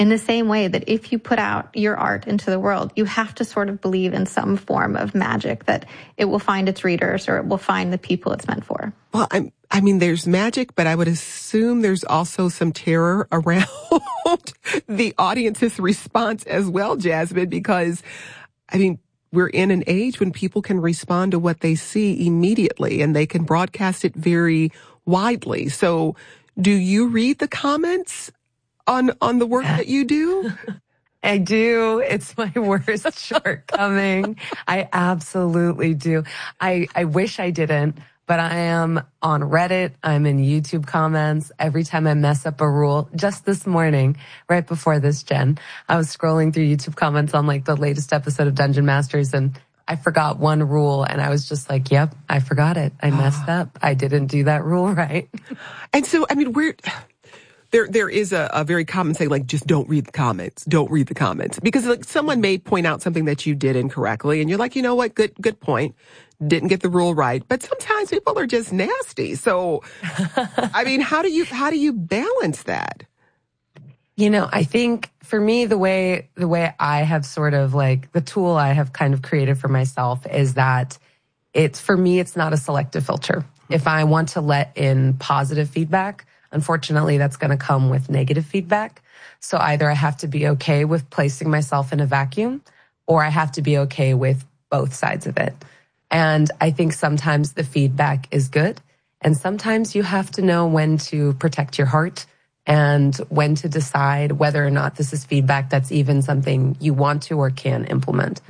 In the same way that if you put out your art into the world, you have to sort of believe in some form of magic that it will find its readers or it will find the people it's meant for. Well, I mean, there's magic, but I would assume there's also some terror around the audience's response as well, Jasmine, because, I mean, we're in an age when people can respond to what they see immediately and they can broadcast it very widely. So do you read the comments on the work that you do? I do. It's my worst shortcoming. I absolutely do. I wish I didn't, but I am on Reddit. I'm in YouTube comments. Every time I mess up a rule, just this morning, right before this, Jen, I was scrolling through YouTube comments on like the latest episode of Dungeon Masters, and I forgot one rule, and I was just like, yep, I forgot it. I messed up. I didn't do that rule right. And so, I mean, There is a very common saying, like, just don't read the comments. Don't read the comments. Because, like, someone may point out something that you did incorrectly, and you're like, you know what, good point. Didn't get the rule right. But sometimes people are just nasty. So, I mean, how do you balance that? You know, I think for me, the way I have sort of like the tool I have kind of created for myself is that it's not a selective filter. If I want to let in positive feedback, unfortunately, that's going to come with negative feedback. So either I have to be okay with placing myself in a vacuum, or I have to be okay with both sides of it. And I think sometimes the feedback is good, and sometimes you have to know when to protect your heart and when to decide whether or not this is feedback that's even something you want to or can implement.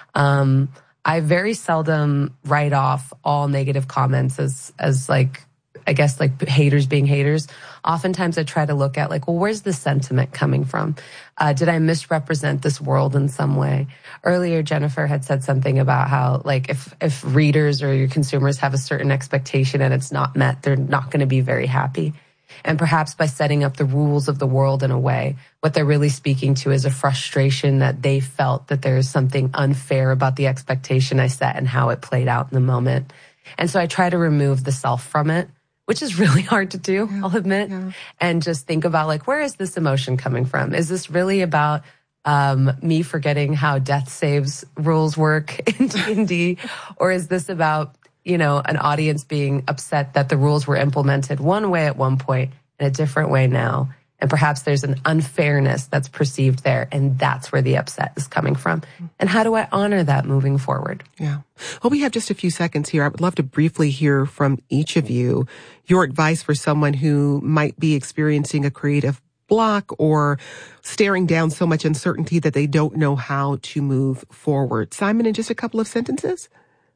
I very seldom write off all negative comments as like, I guess, like haters being haters. Oftentimes I try to look at like, well, where's the sentiment coming from? Did I misrepresent this world in some way? Earlier, Jennifer had said something about how like if readers or your consumers have a certain expectation and it's not met, they're not going to be very happy. And perhaps by setting up the rules of the world in a way, what they're really speaking to is a frustration that they felt that there is something unfair about the expectation I set and how it played out in the moment. And so I try to remove the self from it, which is really hard to do, I'll admit, and just think about like, where is this emotion coming from? Is this really about me forgetting how death saves rules work in D&D? Or is this about, you know, an audience being upset that the rules were implemented one way at one point and a different way now? And perhaps there's an unfairness that's perceived there, and that's where the upset is coming from. And how do I honor that moving forward? Yeah. Well, we have just a few seconds here. I would love to briefly hear from each of you your advice for someone who might be experiencing a creative block or staring down so much uncertainty that they don't know how to move forward. Simon, in just a couple of sentences?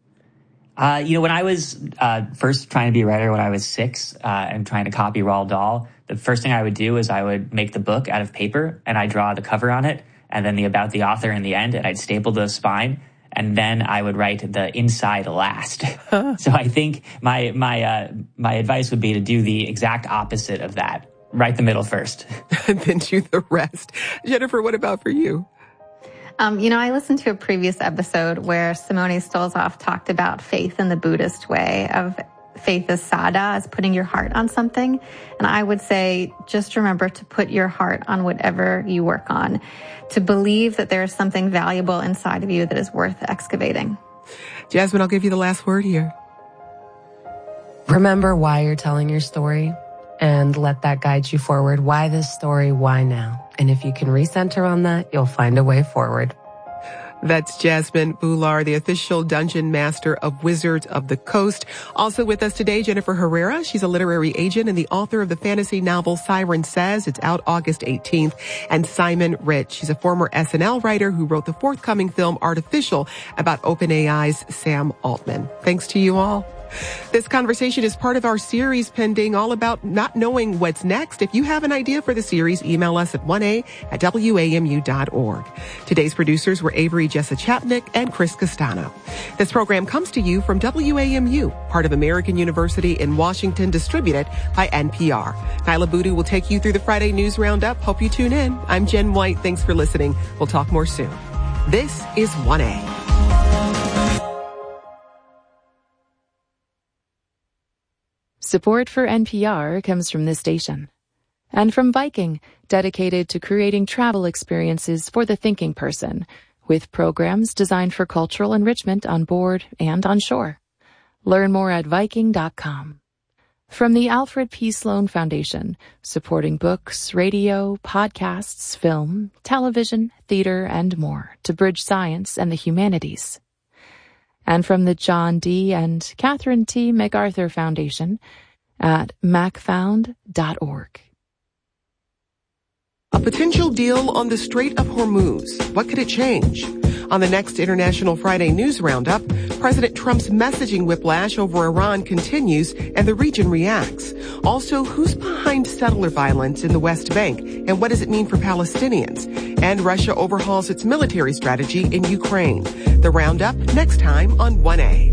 When I was first trying to be a writer when I was 6 and trying to copy Roald Dahl, the first thing I would do is I would make the book out of paper and I'd draw the cover on it and then the about the author in the end, and I'd staple the spine, and then I would write the inside last. So I think my advice would be to do the exact opposite of that. Write the middle first. And then do the rest. Jennifer, what about for you? I listened to a previous episode where Simone Stolzoff talked about faith in the Buddhist way of faith as sada, as putting your heart on something. And I would say, just remember to put your heart on whatever you work on, to believe that there is something valuable inside of you that is worth excavating. Jasmine, I'll give you the last word here. Remember why you're telling your story and let that guide you forward. Why this story? Why now? And if you can recenter on that, you'll find a way forward. That's Jasmine Bhullar, the official dungeon master of Wizards of the Coast. Also with us today, Jennifer Herrera. She's a literary agent and the author of the fantasy novel Siren Says. It's out August 18th. And Simon Rich. She's a former SNL writer who wrote the forthcoming film Artificial about OpenAI's Sam Altman. Thanks to you all. This conversation is part of our series pending, all about not knowing what's next. If you have an idea for the series, email us at 1a@wamu.org. Today's producers were Avery Jessa-Chapnick and Chris Castano. This program comes to you from WAMU, part of American University in Washington, distributed by NPR. Nyla Boodoo will take you through the Friday News Roundup. Hope you tune in. I'm Jen White. Thanks for listening. We'll talk more soon. This is 1A. Support for NPR comes from this station And from Viking, dedicated to creating travel experiences for the thinking person, with programs designed for cultural enrichment on board and on shore. Learn more at Viking.com. From the Alfred P. Sloan Foundation, supporting books, radio, podcasts, film, television, theater, and more to bridge science and the humanities. And from the John D. and Catherine T. MacArthur Foundation at macfound.org. A potential deal on the Strait of Hormuz. What could it change? On the next International Friday News Roundup, President Trump's messaging whiplash over Iran continues and the region reacts. Also, who's behind settler violence in the West Bank and what does it mean for Palestinians? And Russia overhauls its military strategy in Ukraine. The Roundup next time on 1A.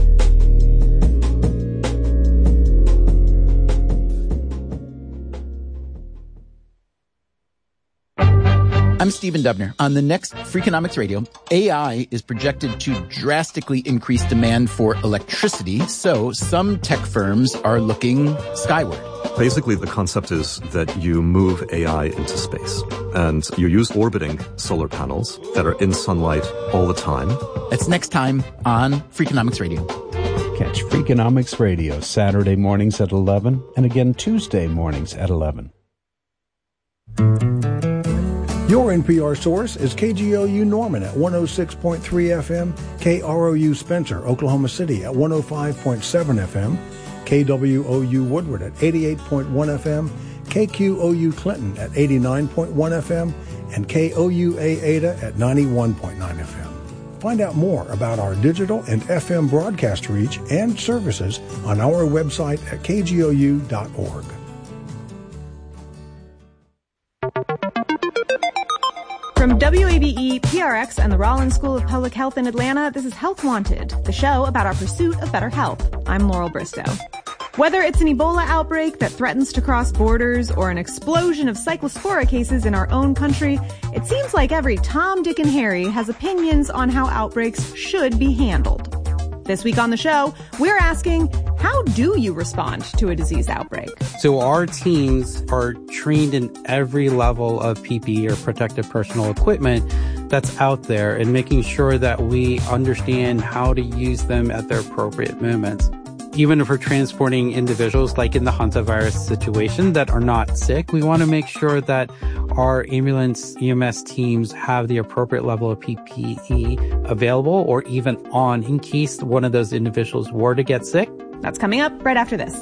I'm Stephen Dubner. On the next Freakonomics Radio, AI is projected to drastically increase demand for electricity, so some tech firms are looking skyward. Basically, the concept is that you move AI into space, and you use orbiting solar panels that are in sunlight all the time. That's next time on Freakonomics Radio. Catch Freakonomics Radio Saturday mornings at 11 and again Tuesday mornings at 11. Your NPR source is KGOU Norman at 106.3 FM, KROU Spencer, Oklahoma City at 105.7 FM, KWOU Woodward at 88.1 FM, KQOU Clinton at 89.1 FM, and KOUA Ada at 91.9 FM. Find out more about our digital and FM broadcast reach and services on our website at kgou.org. From WABE, PRX, and the Rollins School of Public Health in Atlanta, this is Health Wanted, the show about our pursuit of better health. I'm Laurel Bristow. Whether it's an Ebola outbreak that threatens to cross borders or an explosion of cyclospora cases in our own country, it seems like every Tom, Dick, and Harry has opinions on how outbreaks should be handled. This week on the show, we're asking, how do you respond to a disease outbreak? So our teams are trained in every level of PPE or protective personal equipment that's out there and making sure that we understand how to use them at their appropriate moments. Even if we're transporting individuals like in the hantavirus situation that are not sick, we want to make sure that our ambulance EMS teams have the appropriate level of PPE available or even on in case one of those individuals were to get sick. That's coming up right after this.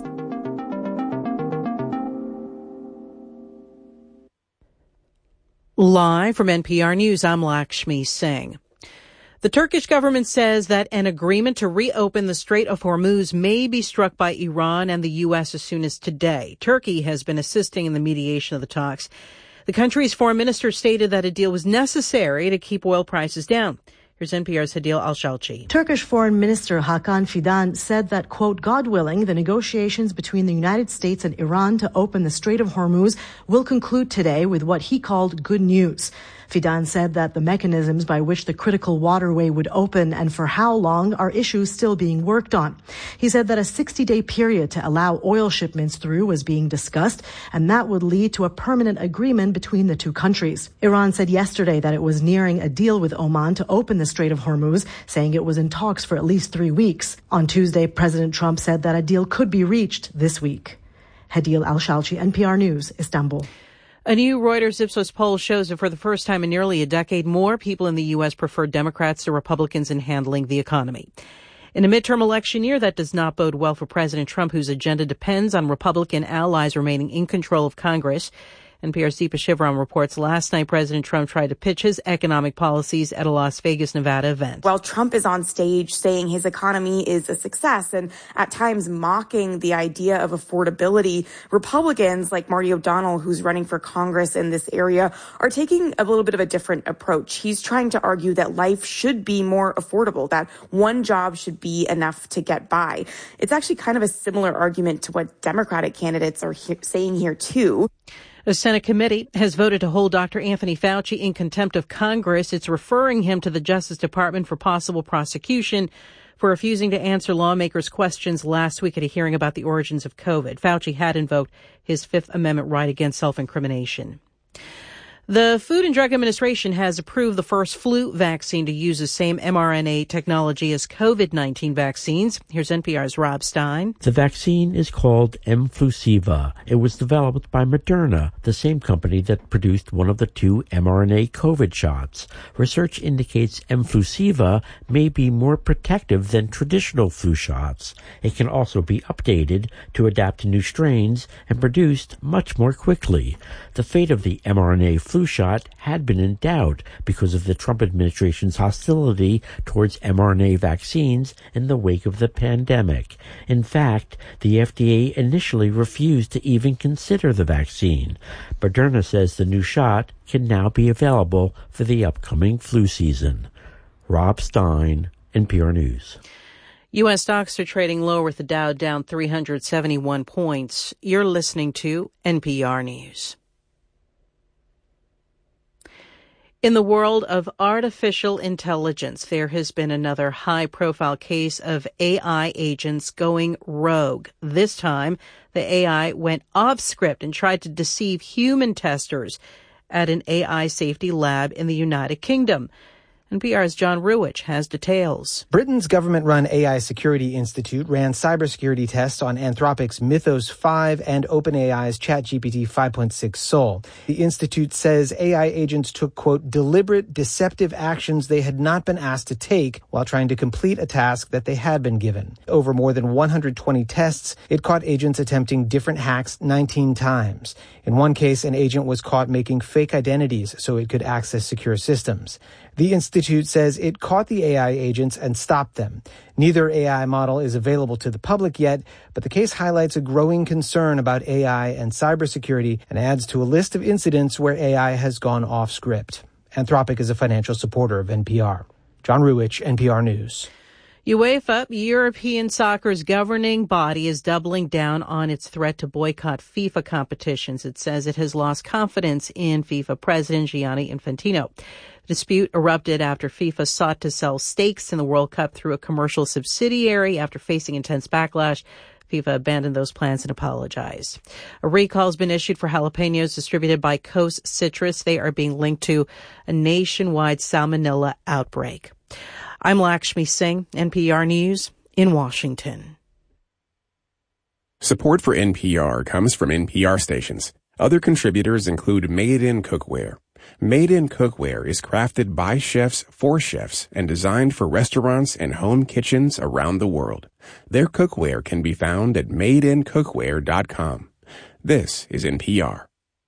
Live from NPR News, I'm Lakshmi Singh. The Turkish government says that an agreement to reopen the Strait of Hormuz may be struck by Iran and the U.S. as soon as today. Turkey has been assisting in the mediation of the talks. The country's foreign minister stated that a deal was necessary to keep oil prices down. Here's NPR's Hadil Al-Shalchi. Turkish Foreign Minister Hakan Fidan said that, quote, God willing, the negotiations between the United States and Iran to open the Strait of Hormuz will conclude today with what he called good news. Fidan said that the mechanisms by which the critical waterway would open and for how long are issues still being worked on. He said that a 60-day period to allow oil shipments through was being discussed, and that would lead to a permanent agreement between the two countries. Iran said yesterday that it was nearing a deal with Oman to open the Strait of Hormuz, saying it was in talks for at least 3 weeks. On Tuesday, President Trump said that a deal could be reached this week. Hadil Al-Shalchi, NPR News, Istanbul. A new Reuters Ipsos poll shows that for the first time in nearly a decade, more people in the U.S. prefer Democrats to Republicans in handling the economy. In a midterm election year, that does not bode well for President Trump, whose agenda depends on Republican allies remaining in control of Congress. NPR's Deepa Shivram reports last night President Trump tried to pitch his economic policies at a Las Vegas, Nevada event. While Trump is on stage saying his economy is a success and at times mocking the idea of affordability, Republicans like Marty O'Donnell, who's running for Congress in this area, are taking a little bit of a different approach. He's trying to argue that life should be more affordable, that one job should be enough to get by. It's actually kind of a similar argument to what Democratic candidates are saying here, too. A Senate committee has voted to hold Dr. Anthony Fauci in contempt of Congress. It's referring him to the Justice Department for possible prosecution for refusing to answer lawmakers' questions last week at a hearing about the origins of COVID. Fauci had invoked his Fifth Amendment right against self-incrimination. The Food and Drug Administration has approved the first flu vaccine to use the same mRNA technology as COVID-19 vaccines. Here's NPR's Rob Stein. The vaccine is called Mflusiva. It was developed by Moderna, the same company that produced one of the two mRNA COVID shots. Research indicates Mflusiva may be more protective than traditional flu shots. It can also be updated to adapt to new strains and produced much more quickly. The fate of the mRNA flu shot had been in doubt because of the Trump administration's hostility towards mRNA vaccines in the wake of the pandemic. In fact, the FDA initially refused to even consider the vaccine. Moderna says the new shot can now be available for the upcoming flu season. Rob Stein, NPR News. U.S. stocks are trading lower with the Dow down 371 points. You're listening to NPR News. In the world of artificial intelligence, there has been another high-profile case of AI agents going rogue. This time, the AI went off script and tried to deceive human testers at an AI safety lab in the United Kingdom. NPR's John Ruwitch has details. Britain's government-run AI Security Institute ran cybersecurity tests on Anthropic's Mythos 5 and OpenAI's ChatGPT 5.6 Sol. The institute says AI agents took, quote, deliberate, deceptive actions they had not been asked to take while trying to complete a task that they had been given. Over more than 120 tests, it caught agents attempting different hacks 19 times. In one case, an agent was caught making fake identities so it could access secure systems. The institute says it caught the AI agents and stopped them. Neither AI model is available to the public yet, but the case highlights a growing concern about AI and cybersecurity and adds to a list of incidents where AI has gone off script. Anthropic is a financial supporter of NPR. John Ruwitch, NPR News. UEFA, European soccer's governing body, is doubling down on its threat to boycott FIFA competitions. It says it has lost confidence in FIFA president Gianni Infantino. The dispute erupted after FIFA sought to sell stakes in the World Cup through a commercial subsidiary. After facing intense backlash, FIFA abandoned those plans and apologized. A recall has been issued for jalapenos distributed by Coast Citrus. They are being linked to a nationwide salmonella outbreak. I'm Lakshmi Singh, NPR News in Washington. Support for NPR comes from NPR stations. Other contributors include Made in Cookware. Made in Cookware is crafted by chefs for chefs and designed for restaurants and home kitchens around the world. Their cookware can be found at madeincookware.com. This is NPR.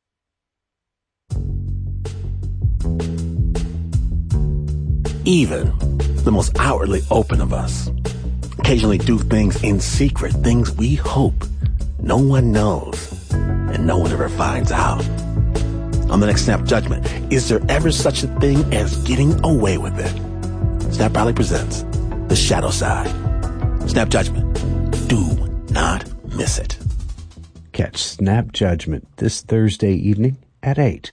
Even the most outwardly open of us occasionally do things in secret, things we hope no one knows and no one ever finds out. On the next Snap Judgment, is there ever such a thing as getting away with it? Snap Proudly presents The Shadow Side. Snap Judgment. Do not miss it. Catch Snap Judgment this Thursday evening at 8.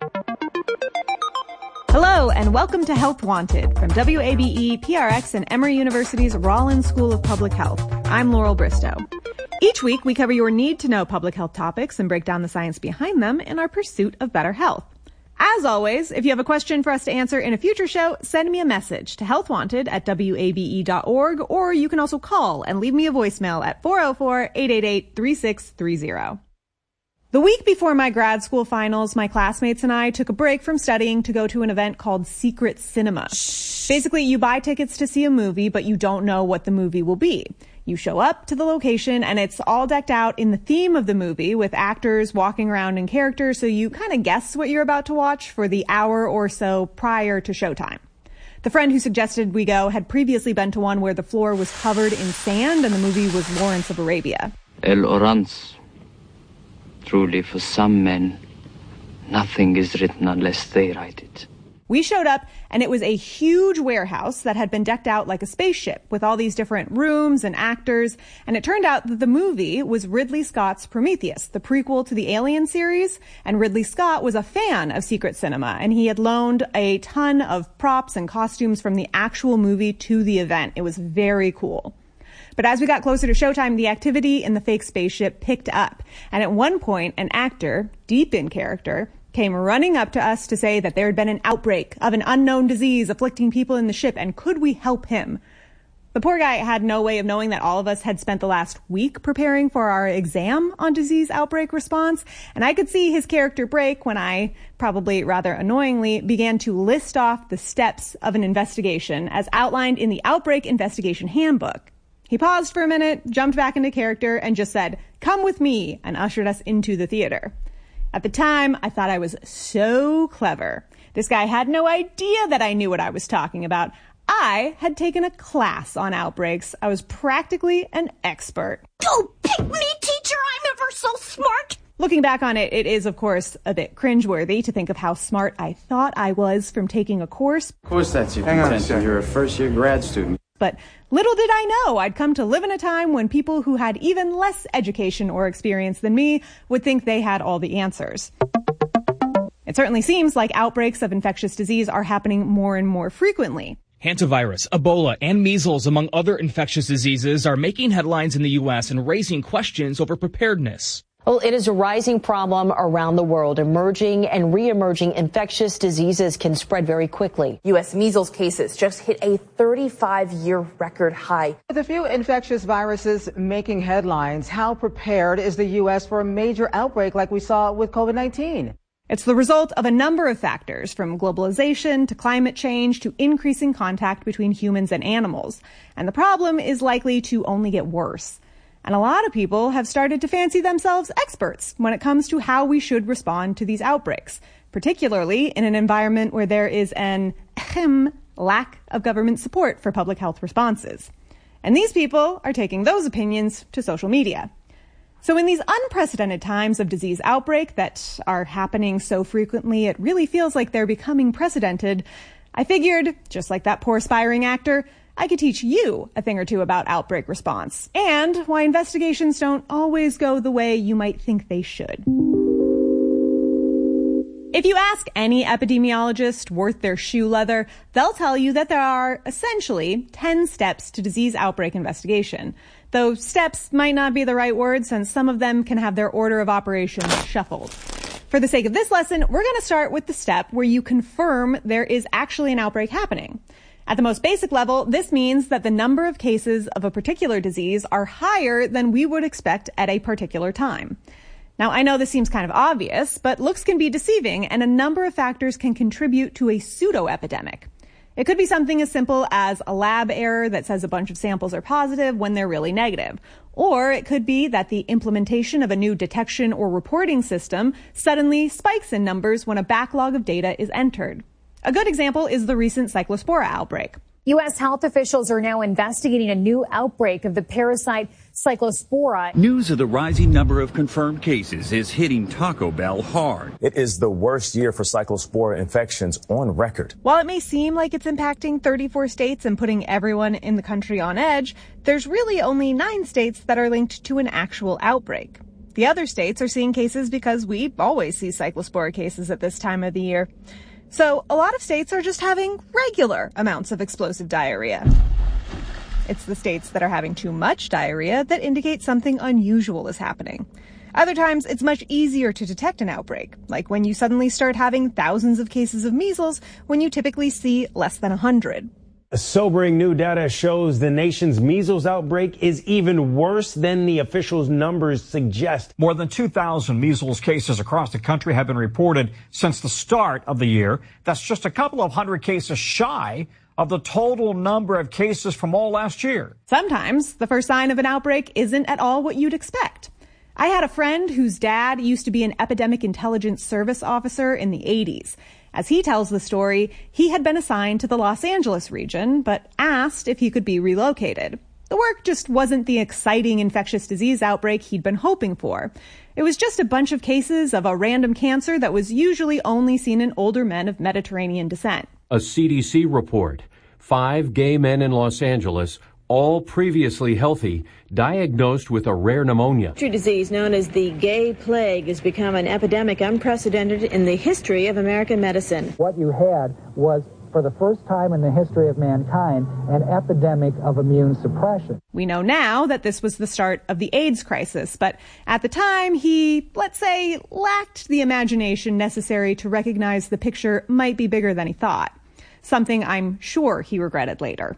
Hello, and welcome to Health Wanted from WABE, PRX, and Emory University's Rollins School of Public Health. I'm Laurel Bristow. Each week, we cover your need-to-know public health topics and break down the science behind them in our pursuit of better health. As always, if you have a question for us to answer in a future show, send me a message to healthwanted@wabe.org, or you can also call and leave me a voicemail at 404-888-3630. The week before my grad school finals, my classmates and I took a break from studying to go to an event called Secret Cinema. Basically, you buy tickets to see a movie, but you don't know what the movie will be. You show up to the location and it's all decked out in the theme of the movie with actors walking around in character, so you kind of guess what you're about to watch for the hour or so prior to showtime. The friend who suggested we go had previously been to one where the floor was covered in sand and the movie was Lawrence of Arabia. El Orance. Truly, for some men, nothing is written unless they write it. We showed up, and it was a huge warehouse that had been decked out like a spaceship with all these different rooms and actors. And it turned out that the movie was Ridley Scott's Prometheus, the prequel to the Alien series. And Ridley Scott was a fan of secret cinema, and he had loaned a ton of props and costumes from the actual movie to the event. It was very cool. But as we got closer to showtime, the activity in the fake spaceship picked up. And at one point, an actor, deep in character, came running up to us to say that there had been an outbreak of an unknown disease afflicting people in the ship, and could we help him? The poor guy had no way of knowing that all of us had spent the last week preparing for our exam on disease outbreak response, and I could see his character break when I, probably rather annoyingly, began to list off the steps of an investigation as outlined in the Outbreak Investigation Handbook. He paused for a minute, jumped back into character, and just said, "Come with me," and ushered us into the theater. At the time, I thought I was so clever. This guy had no idea that I knew what I was talking about. I had taken a class on outbreaks. I was practically an expert. Go pick me, teacher! I'm ever so smart! Looking back on it, it is, of course, a bit cringeworthy to think of how smart I thought I was from taking a course. Of course that's your contention. You're a first-year grad student. But little did I know I'd come to live in a time when people who had even less education or experience than me would think they had all the answers. It certainly seems like outbreaks of infectious disease are happening more and more frequently. Hantavirus, Ebola, and measles, among other infectious diseases, are making headlines in the U.S. and raising questions over preparedness. Well, it is a rising problem around the world. Emerging and re-emerging infectious diseases can spread very quickly. U.S. measles cases just hit a 35-year record high. With a few infectious viruses making headlines, how prepared is the U.S. for a major outbreak like we saw with COVID-19? It's the result of a number of factors, from globalization to climate change to increasing contact between humans and animals. And the problem is likely to only get worse. And a lot of people have started to fancy themselves experts when it comes to how we should respond to these outbreaks, particularly in an environment where there is an lack of government support for public health responses. And these people are taking those opinions to social media. So in these unprecedented times of disease outbreak that are happening so frequently, it really feels like they're becoming precedented. I figured, just like that poor aspiring actor, I could teach you a thing or two about outbreak response and why investigations don't always go the way you might think they should. If you ask any epidemiologist worth their shoe leather, they'll tell you that there are essentially 10 steps to disease outbreak investigation. Though steps might not be the right word, since some of them can have their order of operations shuffled. For the sake of this lesson, we're going to start with the step where you confirm there is actually an outbreak happening. At the most basic level, this means that the number of cases of a particular disease are higher than we would expect at a particular time. Now, I know this seems kind of obvious, but looks can be deceiving, and a number of factors can contribute to a pseudo-epidemic. It could be something as simple as a lab error that says a bunch of samples are positive when they're really negative. Or it could be that the implementation of a new detection or reporting system suddenly spikes in numbers when a backlog of data is entered. A good example is the recent Cyclospora outbreak. U.S. health officials are now investigating a new outbreak of the parasite Cyclospora. News of the rising number of confirmed cases is hitting Taco Bell hard. It is the worst year for Cyclospora infections on record. While it may seem like it's impacting 34 states and putting everyone in the country on edge, there's really only 9 states that are linked to an actual outbreak. The other states are seeing cases because we always see Cyclospora cases at this time of the year. So a lot of states are just having regular amounts of explosive diarrhea. It's the states that are having too much diarrhea that indicate something unusual is happening. Other times, it's much easier to detect an outbreak, like when you suddenly start having thousands of cases of measles when you typically see less than 100. Sobering new data shows the nation's measles outbreak is even worse than the officials' numbers suggest. More than 2,000 measles cases across the country have been reported since the start of the year. That's just a couple of hundred cases shy of the total number of cases from all last year. Sometimes the first sign of an outbreak isn't at all what you'd expect. I had a friend whose dad used to be an epidemic intelligence service officer in the 80s. As he tells the story, he had been assigned to the Los Angeles region, but asked if he could be relocated. The work just wasn't the exciting infectious disease outbreak he'd been hoping for. It was just a bunch of cases of a random cancer that was usually only seen in older men of Mediterranean descent. A CDC report. 5 gay men in Los Angeles, all previously healthy, diagnosed with a rare pneumonia. A disease known as the gay plague has become an epidemic unprecedented in the history of American medicine. What you had was, for the first time in the history of mankind, an epidemic of immune suppression. We know now that this was the start of the AIDS crisis, but at the time he, let's say, lacked the imagination necessary to recognize the picture might be bigger than he thought. Something I'm sure he regretted later.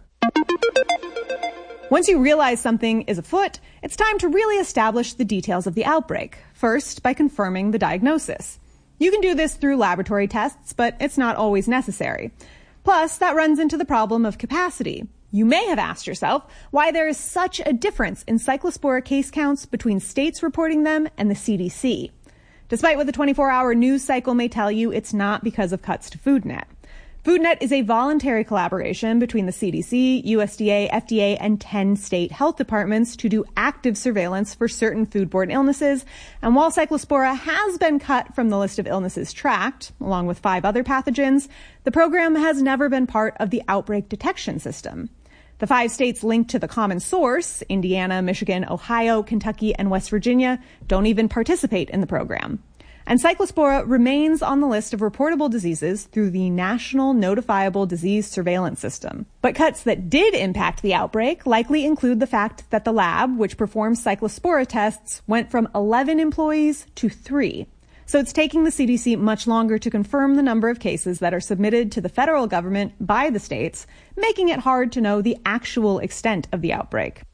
Once you realize something is afoot, it's time to really establish the details of the outbreak. First, by confirming the diagnosis. You can do this through laboratory tests, but it's not always necessary. Plus, that runs into the problem of capacity. You may have asked yourself why there is such a difference in Cyclospora case counts between states reporting them and the CDC. Despite what the 24-hour news cycle may tell you, it's not because of cuts to FoodNet. FoodNet is a voluntary collaboration between the CDC, USDA, FDA, and 10 state health departments to do active surveillance for certain foodborne illnesses. And while Cyclospora has been cut from the list of illnesses tracked, along with 5 other pathogens, the program has never been part of the outbreak detection system. The 5 states linked to the common source, Indiana, Michigan, Ohio, Kentucky, and West Virginia, don't even participate in the program. And Cyclospora remains on the list of reportable diseases through the National Notifiable Disease Surveillance System. But cuts that did impact the outbreak likely include the fact that the lab, which performs Cyclospora tests, went from 11 employees to 3. So it's taking the CDC much longer to confirm the number of cases that are submitted to the federal government by the states, making it hard to know the actual extent of the outbreak.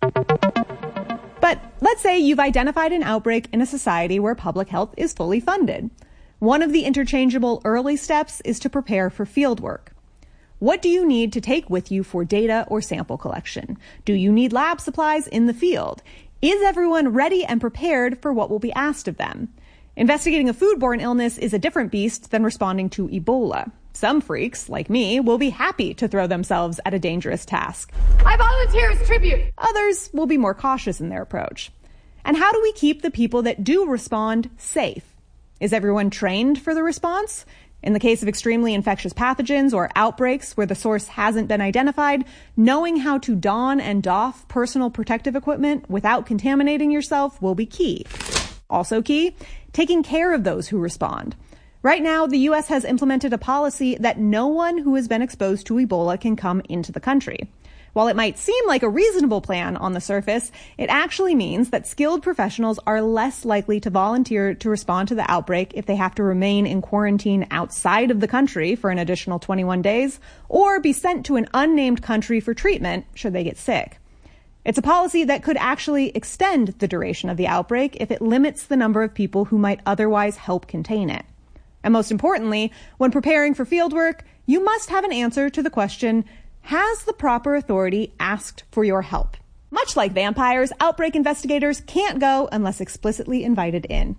But let's say you've identified an outbreak in a society where public health is fully funded. One of the interchangeable early steps is to prepare for field work. What do you need to take with you for data or sample collection? Do you need lab supplies in the field? Is everyone ready and prepared for what will be asked of them? Investigating a foodborne illness is a different beast than responding to Ebola. Some freaks, like me, will be happy to throw themselves at a dangerous task. I volunteer as tribute. Others will be more cautious in their approach. And how do we keep the people that do respond safe? Is everyone trained for the response? In the case of extremely infectious pathogens or outbreaks where the source hasn't been identified, knowing how to don and doff personal protective equipment without contaminating yourself will be key. Also key, taking care of those who respond. Right now, the U.S. has implemented a policy that no one who has been exposed to Ebola can come into the country. While it might seem like a reasonable plan on the surface, it actually means that skilled professionals are less likely to volunteer to respond to the outbreak if they have to remain in quarantine outside of the country for an additional 21 days, or be sent to an unnamed country for treatment should they get sick. It's a policy that could actually extend the duration of the outbreak if it limits the number of people who might otherwise help contain it. And most importantly, when preparing for fieldwork, you must have an answer to the question, has the proper authority asked for your help? Much like vampires, outbreak investigators can't go unless explicitly invited in.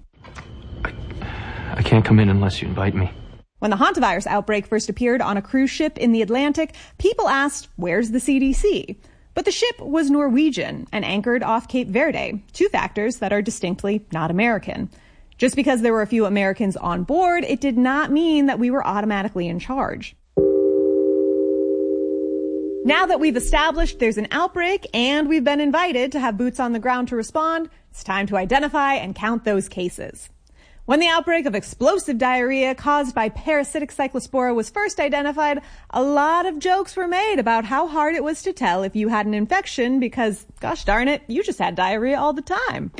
I can't come in unless you invite me. When the hantavirus outbreak first appeared on a cruise ship in the Atlantic, people asked, where's the CDC? But the ship was Norwegian and anchored off Cape Verde, 2 factors that are distinctly not American. Just because there were a few Americans on board, it did not mean that we were automatically in charge. Now that we've established there's an outbreak and we've been invited to have boots on the ground to respond, it's time to identify and count those cases. When the outbreak of explosive diarrhea caused by parasitic Cyclospora was first identified, a lot of jokes were made about how hard it was to tell if you had an infection because, gosh darn it, you just had diarrhea all the time.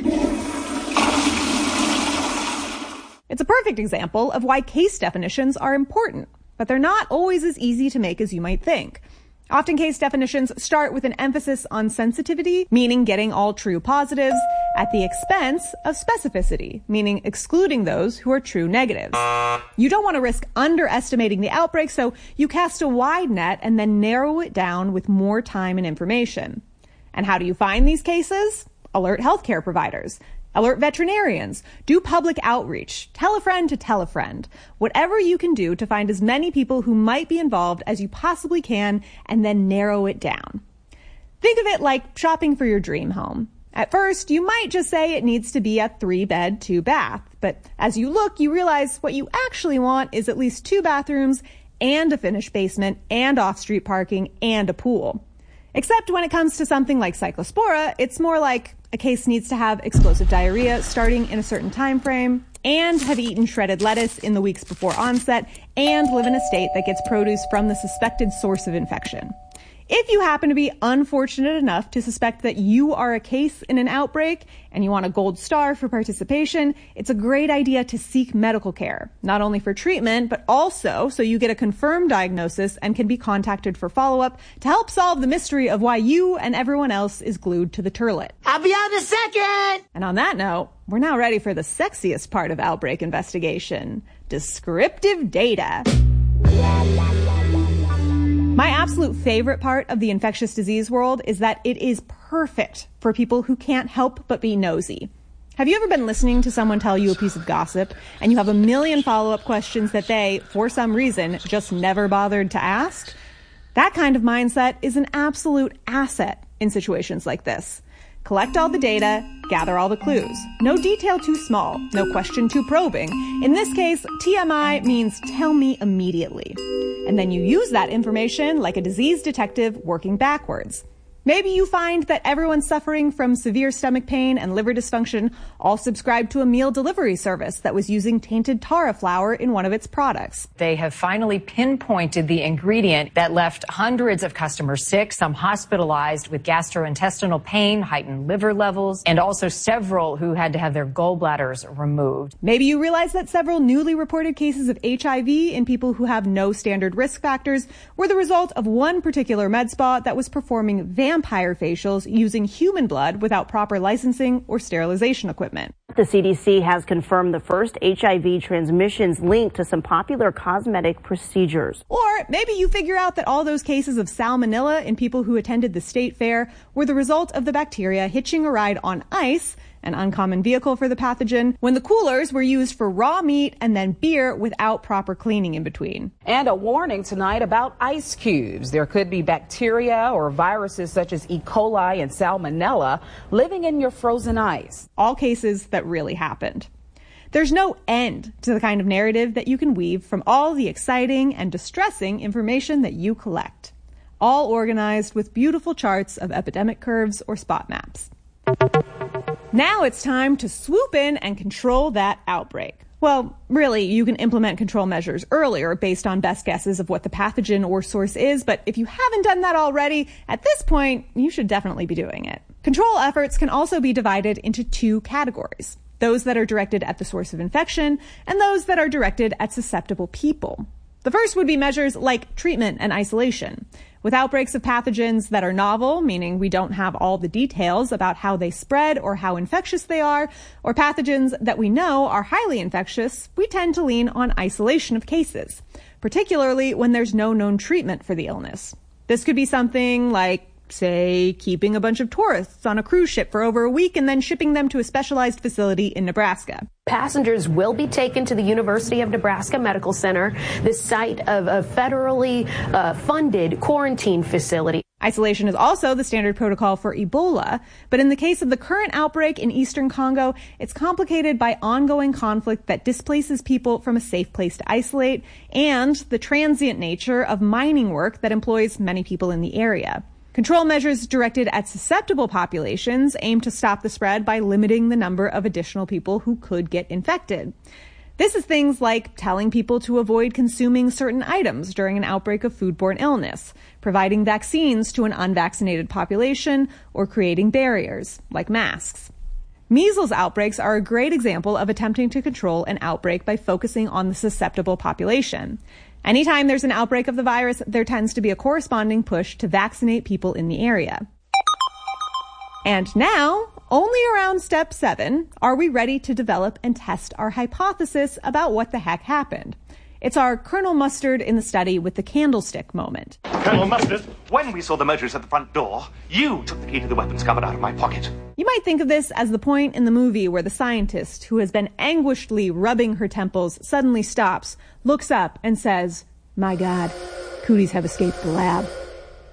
It's a perfect example of why case definitions are important, but they're not always as easy to make as you might think. Often case definitions start with an emphasis on sensitivity, meaning getting all true positives, at the expense of specificity, meaning excluding those who are true negatives. You don't want to risk underestimating the outbreak, so you cast a wide net and then narrow it down with more time and information. And how do you find these cases? Alert healthcare providers. Alert veterinarians. Do public outreach. Tell a friend to tell a friend. Whatever you can do to find as many people who might be involved as you possibly can and then narrow it down. Think of it like shopping for your dream home. At first, you might just say it needs to be a 3-bed, 2-bath. But as you look, you realize what you actually want is at least 2 bathrooms and a finished basement and off-street parking and a pool. Except when it comes to something like Cyclospora, it's more like a case needs to have explosive diarrhea starting in a certain time frame and have eaten shredded lettuce in the weeks before onset and live in a state that gets produce from the suspected source of infection. If you happen to be unfortunate enough to suspect that you are a case in an outbreak and you want a gold star for participation, it's a great idea to seek medical care, not only for treatment, but also so you get a confirmed diagnosis and can be contacted for follow-up to help solve the mystery of why you and everyone else is glued to the turlet. I'll be on the second! And on that note, we're now ready for the sexiest part of outbreak investigation, descriptive data. My absolute favorite part of the infectious disease world is that it is perfect for people who can't help but be nosy. Have you ever been listening to someone tell you a piece of gossip and you have a million follow-up questions that they, for some reason, just never bothered to ask? That kind of mindset is an absolute asset in situations like this. Collect all the data, gather all the clues. No detail too small, no question too probing. In this case, TMI means tell me immediately. And then you use that information like a disease detective working backwards. Maybe you find that everyone suffering from severe stomach pain and liver dysfunction all subscribed to a meal delivery service that was using tainted tara flour in one of its products. They have finally pinpointed the ingredient that left hundreds of customers sick, some hospitalized with gastrointestinal pain, heightened liver levels, and also several who had to have their gallbladders removed. Maybe you realize that several newly reported cases of HIV in people who have no standard risk factors were the result of one particular med spa that was performing vampire facials using human blood without proper licensing or sterilization equipment. The CDC has confirmed the first HIV transmissions linked to some popular cosmetic procedures. Or maybe you figure out that all those cases of salmonella in people who attended the state fair were the result of the bacteria hitching a ride on ice, an uncommon vehicle for the pathogen, when the coolers were used for raw meat and then beer without proper cleaning in between. And a warning tonight about ice cubes. There could be bacteria or viruses such as E. coli and salmonella living in your frozen ice. All cases that really happened. There's no end to the kind of narrative that you can weave from all the exciting and distressing information that you collect, all organized with beautiful charts of epidemic curves or spot maps. Now it's time to swoop in and control that outbreak. Well, really, you can implement control measures earlier based on best guesses of what the pathogen or source is, but if you haven't done that already, at this point, you should definitely be doing it. Control efforts can also be divided into 2 categories: those that are directed at the source of infection and those that are directed at susceptible people. The first would be measures like treatment and isolation. With outbreaks of pathogens that are novel, meaning we don't have all the details about how they spread or how infectious they are, or pathogens that we know are highly infectious, we tend to lean on isolation of cases, particularly when there's no known treatment for the illness. This could be something like, say, keeping a bunch of tourists on a cruise ship for over a week and then shipping them to a specialized facility in Nebraska. Passengers will be taken to the University of Nebraska Medical Center, the site of a federally funded quarantine facility. Isolation is also the standard protocol for Ebola, but in the case of the current outbreak in eastern Congo, it's complicated by ongoing conflict that displaces people from a safe place to isolate and the transient nature of mining work that employs many people in the area. Control measures directed at susceptible populations aim to stop the spread by limiting the number of additional people who could get infected. This is things like telling people to avoid consuming certain items during an outbreak of foodborne illness, providing vaccines to an unvaccinated population, or creating barriers, like masks. Measles outbreaks are a great example of attempting to control an outbreak by focusing on the susceptible population. Anytime there's an outbreak of the virus, there tends to be a corresponding push to vaccinate people in the area. And now, only around step 7, are we ready to develop and test our hypothesis about what the heck happened. It's our Colonel Mustard in the study with the candlestick moment. Colonel Mustard, when we saw the motors at the front door, you took the key to the weapons cupboard out of my pocket. You might think of this as the point in the movie where the scientist, who has been anguishedly rubbing her temples, suddenly stops, looks up, and says, "My God, cooties have escaped the lab."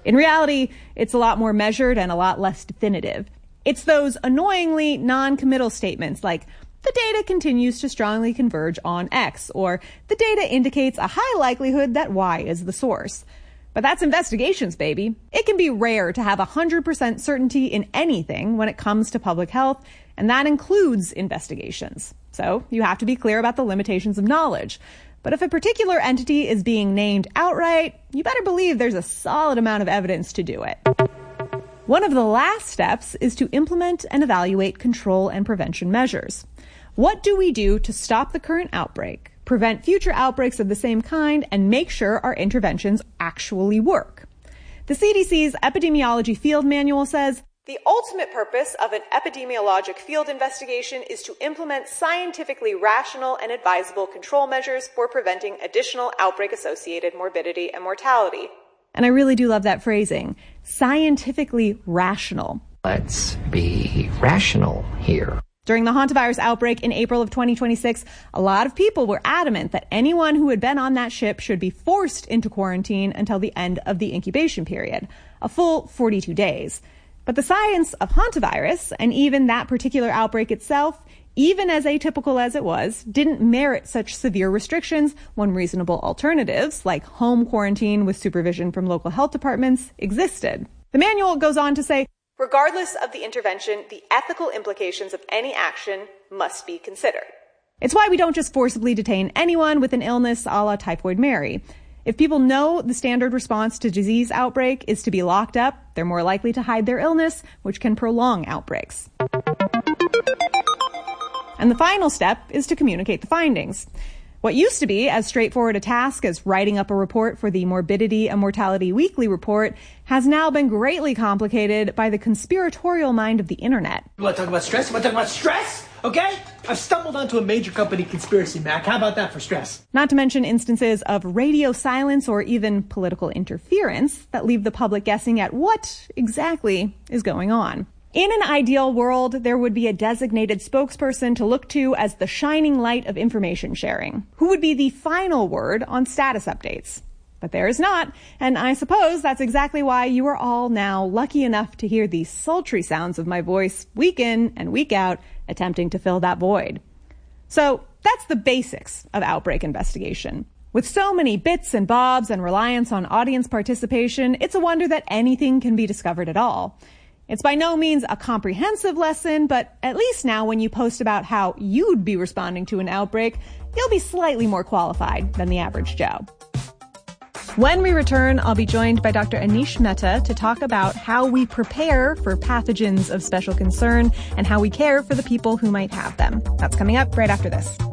In reality, it's a lot more measured and a lot less definitive. It's those annoyingly non-committal statements like, the data continues to strongly converge on X, or the data indicates a high likelihood that Y is the source. But that's investigations, baby. It can be rare to have 100% certainty in anything when it comes to public health, and that includes investigations. So you have to be clear about the limitations of knowledge. But if a particular entity is being named outright, you better believe there's a solid amount of evidence to do it. One of the last steps is to implement and evaluate control and prevention measures. What do we do to stop the current outbreak, prevent future outbreaks of the same kind, and make sure our interventions actually work? The CDC's Epidemiology Field Manual says, the ultimate purpose of an epidemiologic field investigation is to implement scientifically rational and advisable control measures for preventing additional outbreak-associated morbidity and mortality. And I really do love that phrasing, scientifically rational. Let's be rational here. During the hantavirus outbreak in April of 2026, a lot of people were adamant that anyone who had been on that ship should be forced into quarantine until the end of the incubation period, a full 42 days. But the science of hantavirus, and even that particular outbreak itself, even as atypical as it was, didn't merit such severe restrictions when reasonable alternatives, like home quarantine with supervision from local health departments, existed. The manual goes on to say, regardless of the intervention, the ethical implications of any action must be considered. It's why we don't just forcibly detain anyone with an illness a la Typhoid Mary. If people know the standard response to disease outbreak is to be locked up, they're more likely to hide their illness, which can prolong outbreaks. And the final step is to communicate the findings. What used to be as straightforward a task as writing up a report for the Morbidity and Mortality Weekly report has now been greatly complicated by the conspiratorial mind of the internet. You want to talk about stress? You want to talk about stress? Okay? I've stumbled onto a major company conspiracy, Mac. How about that for stress? Not to mention instances of radio silence or even political interference that leave the public guessing at what exactly is going on. In an ideal world, there would be a designated spokesperson to look to as the shining light of information sharing, who would be the final word on status updates. But there is not, and I suppose that's exactly why you are all now lucky enough to hear the sultry sounds of my voice week in and week out, attempting to fill that void. So that's the basics of outbreak investigation. With so many bits and bobs and reliance on audience participation, it's a wonder that anything can be discovered at all. It's by no means a comprehensive lesson, but at least now when you post about how you'd be responding to an outbreak, you'll be slightly more qualified than the average Joe. When we return, I'll be joined by Dr. Anish Mehta to talk about how we prepare for pathogens of special concern and how we care for the people who might have them. That's coming up right after this.